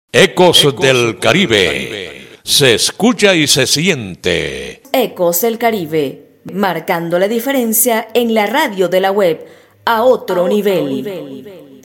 Ecos del Caribe. Se escucha y se siente. Ecos del Caribe, marcando la diferencia en la radio de la web a otro nivel.